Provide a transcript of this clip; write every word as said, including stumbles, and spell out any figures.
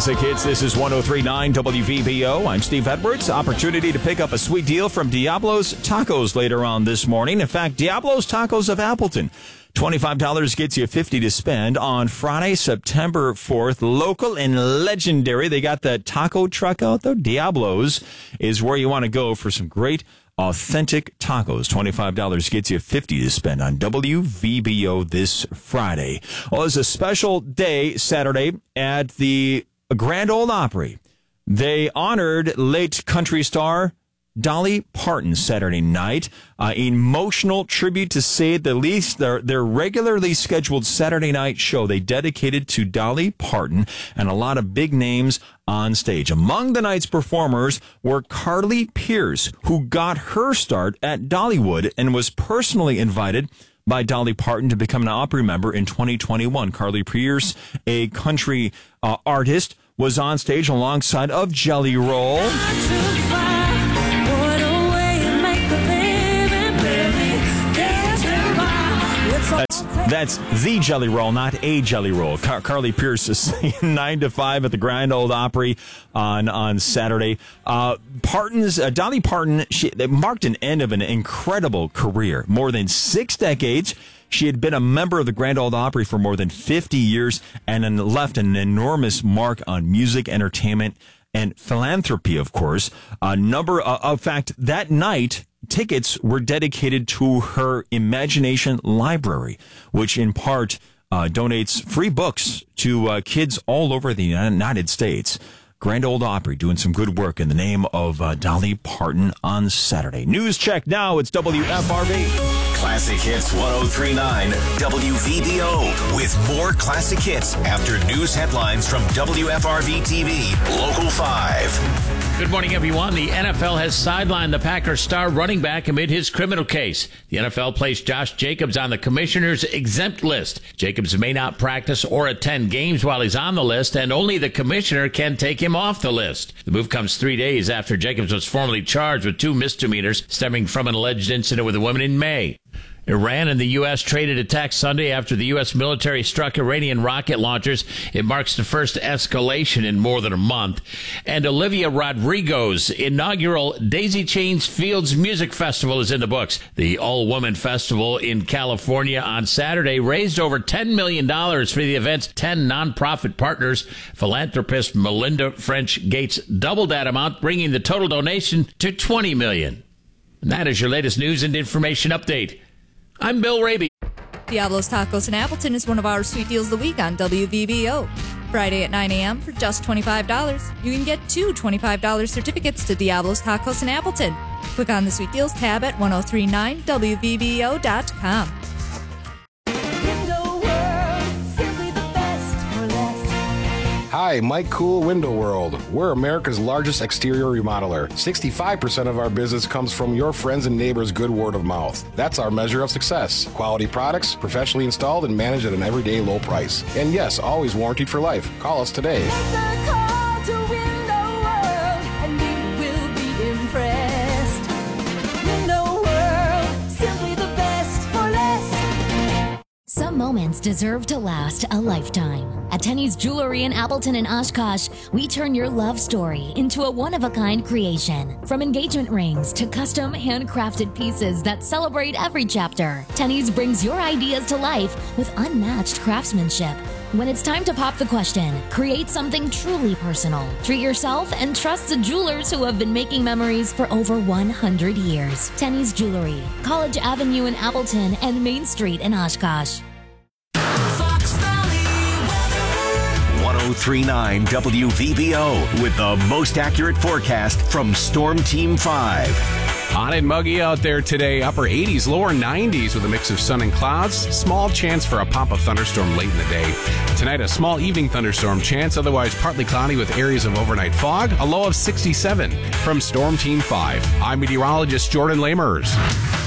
Classic Hits. This is one oh three point nine W V B O. I'm Steve Edwards. Opportunity to pick up a sweet deal from Diablo's Tacos later on this morning. In fact, Diablo's Tacos of Appleton. twenty-five dollars gets you fifty to spend on Friday, September fourth. Local and legendary. They got that taco truck out there. Diablo's is where you want to go for some great authentic tacos. twenty-five dollars gets you fifty to spend on W V B O this Friday. Well, it's a special day Saturday at the Grand Ole Opry. They honored late country star Dolly Parton Saturday night. Uh, emotional tribute, to say the least. Their, their regularly scheduled Saturday night show they dedicated to Dolly Parton, and a lot of big names on stage. Among the night's performers were Carly Pearce, who got her start at Dollywood and was personally invited by Dolly Parton to become an Opry member in twenty twenty-one. Carly Pearce, a country uh, artist, was on stage alongside of Jelly Roll. That's, that's the Jelly Roll, not a Jelly Roll. Car- Carly Pearce is nine to five at the Grand Ole Opry on, on Saturday. Uh, Parton's, uh, Dolly Parton, she, they marked an end of an incredible career. More than six decades. She had been a member of the Grand Ole Opry for more than fifty years and then left an enormous mark on music, entertainment, and philanthropy, of course. A number of, of fact, that night, tickets were dedicated to her Imagination Library, which in part uh, donates free books to uh, kids all over the United States. Grand Ole Opry doing some good work in the name of uh, Dolly Parton on Saturday. News check now. It's W F R V. Classic Hits one oh three point nine W V B O with more classic hits after news headlines from W F R V T V Local five. Good morning, everyone. The N F L has sidelined the Packers star running back amid his criminal case. The N F L placed Josh Jacobs on the commissioner's exempt list. Jacobs may not practice or attend games while he's on the list, and only the commissioner can take him off the list. The move comes three days after Jacobs was formally charged with two misdemeanors stemming from an alleged incident with a woman in May. Iran and the U S traded attacks Sunday after the U S military struck Iranian rocket launchers. It marks the first escalation in more than a month. And Olivia Rodrigo's inaugural Daisy Chains Fields Music Festival is in the books. The all-woman festival in California on Saturday raised over ten million dollars for the event's ten nonprofit partners. Philanthropist Melinda French Gates doubled that amount, bringing the total donation to twenty million dollars. And that is your latest news and information update. I'm Bill Raby. Diablo's Tacos in Appleton is one of our sweet deals of the week on W V B O. Friday at nine a.m. for just twenty-five dollars, you can get two twenty-five dollars certificates to Diablo's Tacos in Appleton. Click on the Sweet Deals tab at ten thirty-nine W V B O dot com. Hi, Mike Cool, Window World. We're America's largest exterior remodeler. sixty-five percent of our business comes from your friends and neighbors' good word of mouth. That's our measure of success. Quality products, professionally installed and managed at an everyday low price. And yes, always warranted for life. Call us today. Make the call to Window World and you will be impressed. Window World, simply the best for less. Some moments deserve to last a lifetime. At Tenny's Jewelry in Appleton and Oshkosh, we turn your love story into a one-of-a-kind creation. From engagement rings to custom handcrafted pieces that celebrate every chapter, Tenny's brings your ideas to life with unmatched craftsmanship. When it's time to pop the question, create something truly personal. Treat yourself and trust the jewelers who have been making memories for over one hundred years. Tenny's Jewelry, College Avenue in Appleton and Main Street in Oshkosh. one oh three point nine W V B O with the most accurate forecast from Storm Team five. Hot and muggy out there today. Upper eighties, lower nineties with a mix of sun and clouds. Small chance for a pop-up thunderstorm late in the day. Tonight, a small evening thunderstorm chance. Otherwise, partly cloudy with areas of overnight fog. A low of sixty-seven. From Storm Team five, I'm meteorologist Jordan Lamers.